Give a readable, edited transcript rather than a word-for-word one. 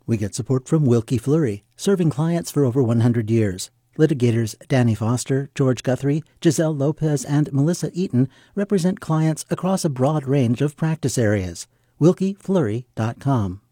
We get support from Wilkie Fleury, serving clients for over 100 years. Litigators Danny Foster, George Guthrie, Giselle Lopez, and Melissa Eaton represent clients across a broad range of practice areas. WilkieFleury.com.